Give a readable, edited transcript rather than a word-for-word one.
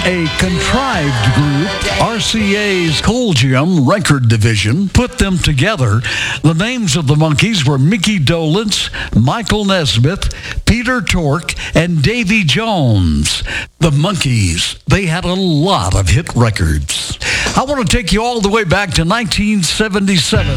A contrived group, RCA's Colgium record division, put them together. The names of the Monkees were Mickey Dolenz, Michael Nesmith, Peter Tork, and Davy Jones. The Monkees, they had a lot of hit records. I want to take you all the way back to 1977.